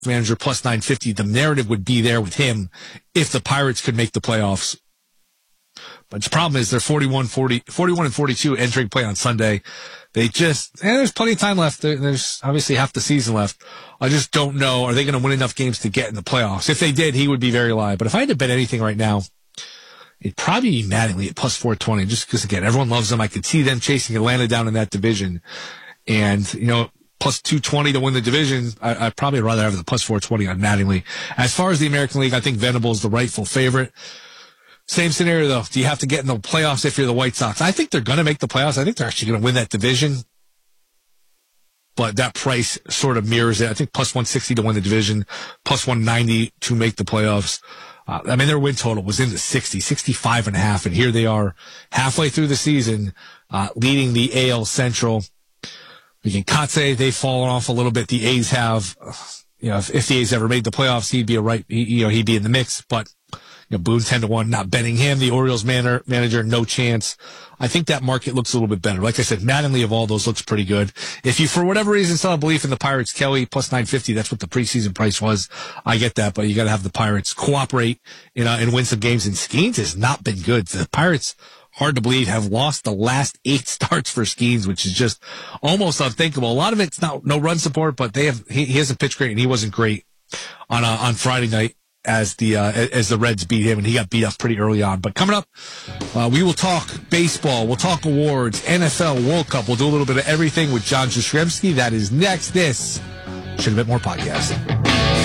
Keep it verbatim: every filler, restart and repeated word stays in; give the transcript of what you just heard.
manager plus nine fifty. The narrative would be there with him if the Pirates could make the playoffs. But the problem is they're forty-one, forty, forty-one and forty-two entering play on Sunday. They just, and there's plenty of time left. There's obviously half the season left. I just don't know. Are they going to win enough games to get in the playoffs? If they did, he would be very live. But if I had to bet anything right now, it'd probably be Mattingly at plus four twenty, just because, again, everyone loves them. I could see them chasing Atlanta down in that division. And, you know, plus two twenty to win the division, I, I'd probably rather have the plus four twenty on Mattingly. As far as the American League, I think Venable is the rightful favorite. Same scenario, though. Do you have to get in the playoffs if you're the White Sox? I think they're going to make the playoffs. I think they're actually going to win that division. But that price sort of mirrors it. I think plus one sixty to win the division, plus one ninety to make the playoffs. Uh, I mean, their win total was in the sixty, sixty-five and a half, and here they are halfway through the season, uh, leading the A L Central. Again, Kotze, they've fallen off a little bit. The A's have, you know, if, if the A's ever made the playoffs, he'd be a right, he, you know, he'd be in the mix, but, you know, Boone ten to one, not betting him. The Orioles manager, manager, no chance. I think that market looks a little bit better. Like I said, Mattingly of all those looks pretty good. If you, for whatever reason, still have belief in the Pirates, Kelly, plus nine fifty, that's what the preseason price was. I get that, but you got to have the Pirates cooperate, you know, and win some games. And Skeens has not been good. The Pirates, hard to believe, have lost the last eight starts for Skeens, which is just almost unthinkable. A lot of it's not no run support, but they have he, he hasn't pitched great, and he wasn't great on uh, on Friday night as the uh, as the Reds beat him, and he got beat up pretty early on. But coming up, uh, we will talk baseball, we'll talk awards, N F L, World Cup. We'll do a little bit of everything with John Jastrzemski. That is next. This should have been more podcast.